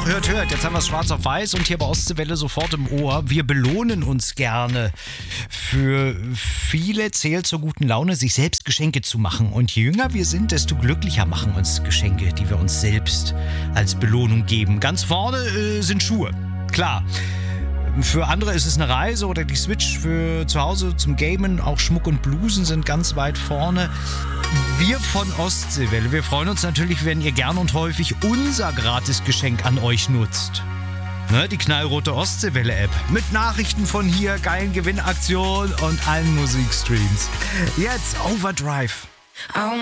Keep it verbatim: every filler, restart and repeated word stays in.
hört, hört, jetzt haben wir es schwarz auf weiß und hier bei Ostseewelle sofort im Ohr. Wir belohnen uns gerne. Für viele zählt zur guten Laune, sich selbst Geschenke zu machen. Und je jünger wir sind, desto glücklicher machen uns Geschenke, die wir uns selbst als Belohnung geben. Ganz vorne äh, sind Schuhe, klar. Für andere ist es eine Reise oder die Switch für zu Hause zum Gamen. Auch Schmuck und Blusen sind ganz weit vorne. Wir von Ostseewelle, wir freuen uns natürlich, wenn ihr gern und häufig unser Gratisgeschenk an euch nutzt. Ne, die knallrote Ostseewelle-App mit Nachrichten von hier, geilen Gewinnaktionen und allen Musikstreams. Jetzt Overdrive.